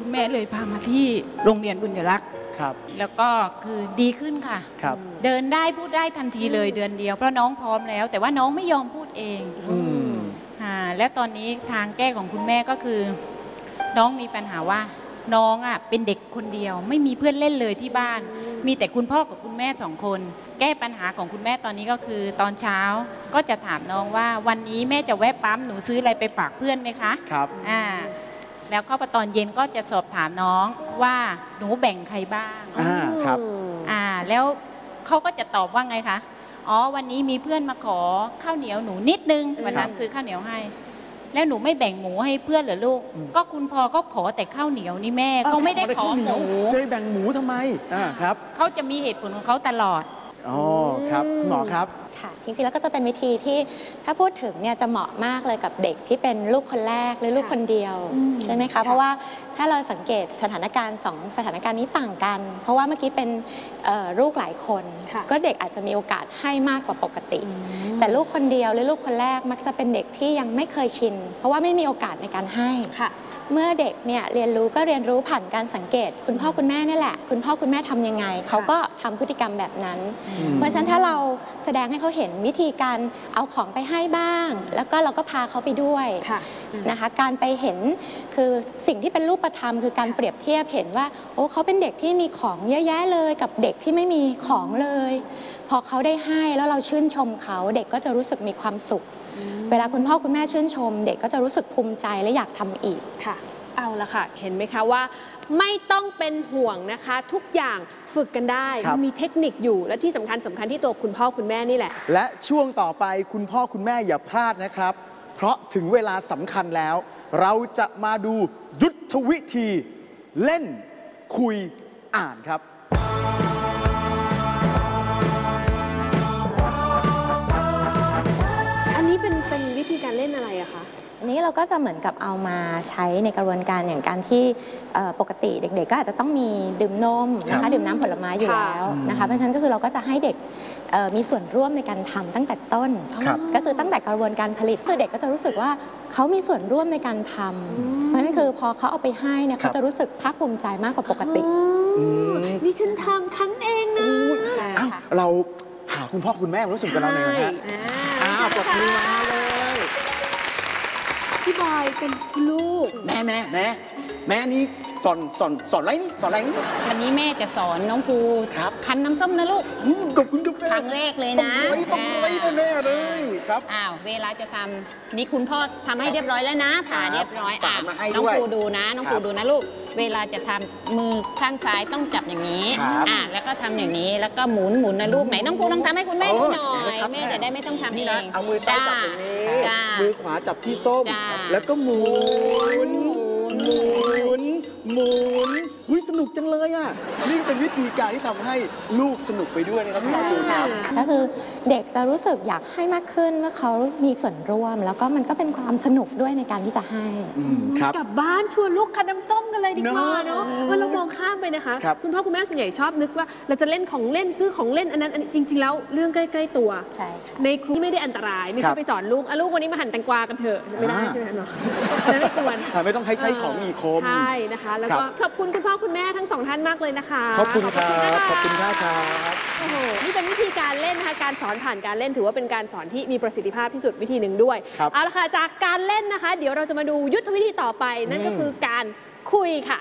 คุณแม่เลยพามาที่โรงเรียนบุญยรักษ์ครับแล้วก็คือดีขึ้นค่ะครับเดินได้พูดได้ทันทีเลยเดือนเดียวเพราะน้องพร้อมแล้วแต่ว่าน้องไม่ยอมพูดเองและตอนนี้ทางแก้ของคุณแม่ก็คือน้องมีปัญหาว่าน้องเป็นเด็กคนเดียวไม่มีเพื่อนเล่นเลยที่บ้านมีแต่คุณพ่อกับคุณแม่2 คนแก้ปัญหาของคุณแม่ตอนนี้ก็คือตอนเช้าก็จะถามน้องว่าวันนี้แม่จะแวะปั๊มหนูซื้ออะไรไปฝากเพื่อนไหมคะครับแล้วก็พอตอนเย็นก็จะสอบถามน้องว่าหนูแบ่งใครบ้างครับแล้วเขาก็จะตอบว่าไงคะอ๋อวันนี้มีเพื่อนมาขอข้าวเหนียวหนูนิดนึงวันนั้นซื้อข้าวเหนียวให้แล้วหนูไม่แบ่งหมูให้เพื่อนเหรอลูกก็คุณพ่อก็ขอแต่ข้าวเหนียวนี่แม่เขาไม่ได้ขอหมูจะแบ่งหมูทำไมครับเขาจะมีเหตุผลของเขาตลอดอ๋อครับคุณหมอครับค่ะจริงๆแล้วก็จะเป็นวิธีที่ถ้าพูดถึงเนี่ยจะเหมาะมากเลยกับเด็กที่เป็นลูกคนแรกหรือลูกคนเดียวใช่ไหมคะเพราะว่าถ้าเราสังเกตสถานการณ์2 สถานการณ์นี้ต่างกันเพราะว่าเมื่อกี้เป็นลูกหลายคนก็เด็กอาจจะมีโอกาสให้มากกว่าปกติแต่ลูกคนเดียวหรือลูกคนแรกมักจะเป็นเด็กที่ยังไม่เคยชินเพราะว่าไม่มีโอกาสในการให้เมื่อเด็กเนี่ยเรียนรู้ก็เรียนรู้ผ่านการสังเกตคุณพ่อคุณแม่นี่แหละคุณพ่อคุณแม่ทำยังไงเขาก็ทำพฤติกรรมแบบนั้นเพราะฉะนั้นถ้าเราแสดงให้เขาเห็นวิธีการเอาของไปให้บ้างแล้วก็เราก็พาเขาไปด้วยนะคะการไปเห็นคือสิ่งที่เป็นรูปธรรมคือการเปรียบเทียบเห็นว่าโอ้เขาเป็นเด็กที่มีของเยอะแยะเลยกับเด็กที่ไม่มีของเลยพอเขาได้ให้แล้วเราชื่นชมเขาเด็กก็จะรู้สึกมีความสุขเวลาคุณพ่อคุณแม่ชื่นชมเด็กก็จะรู้สึกภูมิใจและอยากทำอีกค่ะเอาละค่ะเห็นไหมคะว่าไม่ต้องเป็นห่วงนะคะทุกอย่างฝึกกันได้มีเทคนิคอยู่และที่สำคัญที่ตัวคุณพ่อคุณแม่นี่แหละและช่วงต่อไปคุณพ่อคุณแม่อย่าพลาดนะครับเพราะถึงเวลาสำคัญแล้วเราจะมาดูยุทธวิธีเล่นคุยอ่านครับเป็นวิธีการเล่นอะไรอะคะนี้เราก็จะเหมือนกับเอามาใช้ในกระบวนการอย่างการที่ปกติเด็กๆก็อาจจะต้องมีดื่มนมนะคะดื่มน้ำผลไม้อยู่แล้วนะคะเพราะฉะนั้นก็คือเราก็จะให้เด็กมีส่วนร่วมในการทำตั้งแต่ต้นก็คือตั้งแต่กระบวนการผลิตคือเด็กก็จะรู้สึกว่าเขามีส่วนร่วมในการทำเพราะฉะนั้นคือพอเขาเอาไปให้เนี่ยเขาจะรู้สึกภาคภูมิใจมากกว่าปกตินี่ฉันทำคั้นเองนะเราหาคุณพ่อคุณแม่รู้สึกกับเราหน่อยนะปรบมือมาเลยพี่บอยเป็นคุณลูกแม่นี่สอนอะไรนี่วันนี้แม่จะสอนน้องภูคั้นน้ำส้มนะลูกขอบคุณครับแม่ครั้งแรกเลยนะต้องไว้แน่เลยครับเวลาจะทำนี่คุณพ่อทำให้เรียบร้อยแล้วนะผ่าเรียบร้อยน้องภูดูนะลูกเวลาจะทำมือข้างซ้ายต้องจับอย่างนี้แล้วก็ทำอย่างนี้แล้วก็หมุนนะลูกไหนน้องภูต้องทำให้คุณแม่ดูหน่อยแม่จะได้ไม่ต้องทำเองเอามือซ้ายจับอย่างนี้มือขวาจับที่ส้มแล้วก็หมุนสนุกจังเลยอ่ะนี่เป็นวิธีการที่ทำให้ลูกสนุกไปด้วยนะครับคุณจูนครับก็คือเด็กจะรู้สึกอยากให้มากขึ้นว่าเขามีส่วนร่วมแล้วก็มันก็เป็นความสนุกด้วยในการที่จะให้กลับบ้านชวนลูกคั้นน้ำส้มกันเลยดีกว่าเนาะว่าเรามองข้ามไปนะคะคุณพ่อคุณแม่ส่วนใหญ่ชอบนึกว่าเราจะเล่นของเล่นซื้อของเล่นอันนั้นจริงๆแล้วเรื่องใกล้ๆตัวในครูที่ไม่ได้อันตรายไม่ใช่ไปสอนลูกลูกวันนี้มาหั่นแตงกวากันเถอะไม่ได้ใช่ไหมเนาะไม่ควรไม่ต้องให้ใช้ของมีคมใช่นะคะแล้วก็ขอบคุณคุณพ่อคุณแม่ทั้ง2 ท่านมากเลยนะคะขอบคุณครับขอบคุณครับโอ้โหนี่เป็นวิธีการเล่นนะคะการสอนผ่านการเล่นถือว่าเป็นการสอนที่มีประสิทธิภาพที่สุดวิธีหนึ่งด้วยเอาละค่ะจากการเล่นนะคะเดี๋ยวเราจะมาดูยุทธวิธีต่อไปนั่นก็คือการคุยค่ะ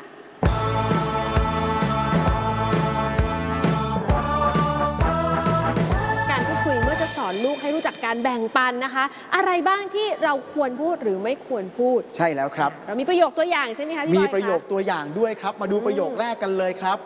การพูดคุยเมื่อจะสอนลูกให้รู้จักการแบ่งปันนะคะอะไรบ้างที่เราควรพูดหรือไม่ควรพูดใช่แล้วครับเรามีประโยคตัวอย่างใช่ไหมคะพี่บอยมีประโยคตัวอย่างด้วยครับมาดูประโยคแรกกันเลยครับ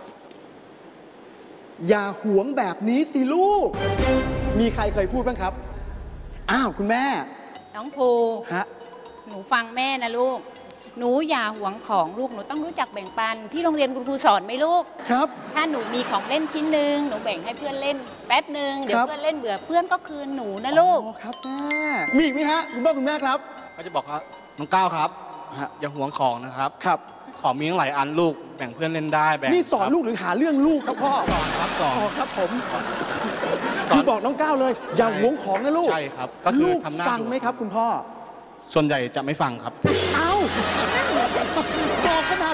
อย่าหวงแบบนี้สิลูกมีใครเคยพูดบ้างครับคุณแม่น้องภูหนูฟังแม่นะลูกหนูอย่าหวงของลูกหนูต้องรู้จักแบ่งปันที่โรงเรียนคุณครูสอนไหมลูกครับถ้าหนูมีของเล่นชิ้นหนึ่งหนูแบ่งให้เพื่อนเล่นแป๊บหนึ่งเดี๋ยวเพื่อนเล่นเบื่อเพื่อนก็คืนหนูนะลูกครับแม่มีอีกไหมฮะคุณพ่อคุณแม่ครับก็จะบอกว่าน้องก้าวครับอย่าหวงของนะครับของมีตั้งหลายอันลูกแบ่งเพื่อนเล่นได้นี่สอนลูกหรือหาเรื่องลูกครับพ่อสอนครับผมคือบอกน้องก้าวเลยอย่าหวงของนะลูกใช่ครับก็คือทำหน้าฟังไหมครับคุณพ่อส่วนใหญ่จะไม่ฟังครับบอกขนาด